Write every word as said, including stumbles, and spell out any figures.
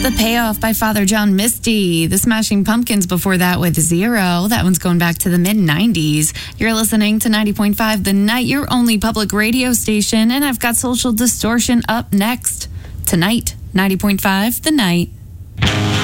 The Payoff by Father John Misty. The Smashing Pumpkins before that with Zero. That one's going back to the mid nineties. You're listening to ninety point five The Night, your only public radio station. And I've got Social Distortion up next. Tonight, ninety point five The Night.